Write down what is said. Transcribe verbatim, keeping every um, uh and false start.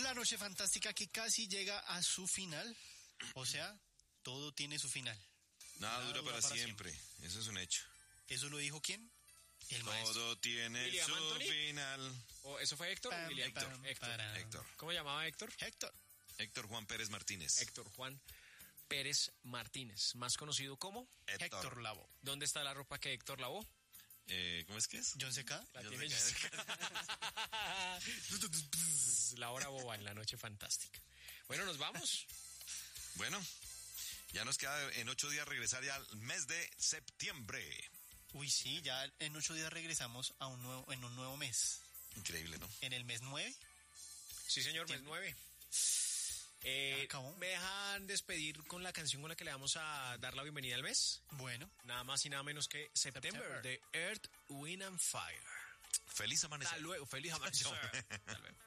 la noche fantástica que casi llega a su final. O sea, todo tiene su final. Nada, Nada dura, dura para, para siempre. siempre. Eso es un hecho. ¿Eso lo dijo quién? El todo maestro. tiene William su Anthony. final. ¿O eso fue Héctor? Pam, o William? pam, Héctor. Héctor. Héctor. ¿Cómo llamaba Héctor? Héctor. Héctor Juan Pérez Martínez. Héctor Juan Pérez Martínez, más conocido como Héctor, Héctor Lavoe. ¿Dónde está la ropa que Héctor lavó? Eh, ¿Cómo es que es? John C K. La John tiene C K. John C K. La hora boba en la noche fantástica. Bueno, nos vamos. Bueno, ya nos queda en ocho días regresar ya al mes de septiembre. Uy, sí, ya en ocho días regresamos a un nuevo, en un nuevo mes. Increíble, ¿no? En el mes nueve. Sí, señor, mes nueve. Eh, acabó. ¿Me dejan despedir con la canción con la que le vamos a dar la bienvenida al mes? Bueno. Nada más y nada menos que September, September. de Earth, Wind and Fire. Feliz amanecer. Hasta luego, feliz amanecer. Hasta luego.